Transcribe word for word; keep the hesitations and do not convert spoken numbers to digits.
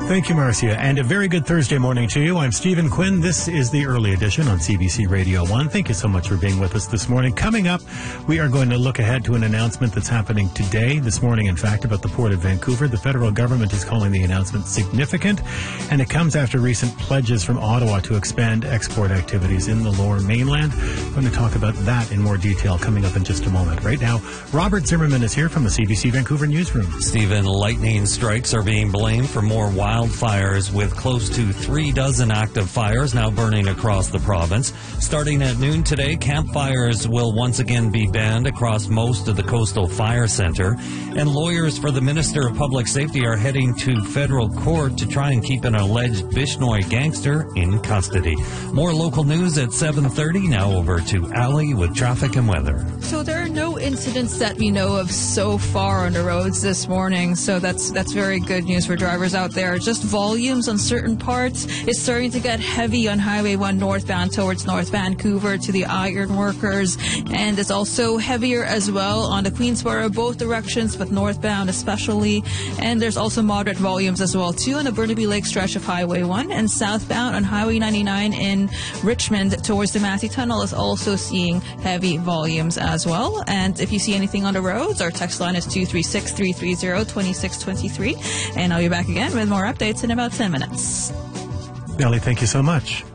Thank you, Marcia, and a very good Thursday morning to you. I'm Stephen Quinn. This is the early edition on C B C Radio one. Thank you so much for being with us this morning. Coming up, we are going to look ahead to an announcement that's happening today, this morning, in fact, about the Port of Vancouver. The federal government is calling the announcement significant, and it comes after recent pledges from Ottawa to expand export activities in the Lower Mainland. We're going to talk about that in more detail coming up in just a moment. Right now, Robert Zimmerman is here from the C B C Vancouver newsroom. Stephen, lightning strikes are being blamed for more wildfires, with close to three dozen active fires now burning across the province. Starting at noon today, campfires will once again be banned across most of the Coastal Fire Centre, and lawyers for the Minister of Public Safety are heading to federal court to try and keep an alleged Bishnoi gangster in custody. More local news at seven thirty. Now over to Ali with traffic and weather. So there are no incidents that we know of so far on the roads this morning, so that's that's very good news for drivers out there. Just volumes on certain parts. It's starting to get heavy on Highway one northbound towards North Vancouver to the Iron Workers, and it's also heavier as well on the Queensboro, both directions, but northbound especially. And there's also moderate volumes as well too on the Burnaby Lake stretch of Highway one, and southbound on Highway ninety-nine in Richmond towards the Massey Tunnel is also seeing heavy volumes as well. And if you see anything on the roads, our text line is two three six, three three zero, two six two three, and I'll be back again with more updates in about ten minutes. Nellie, thank you so much.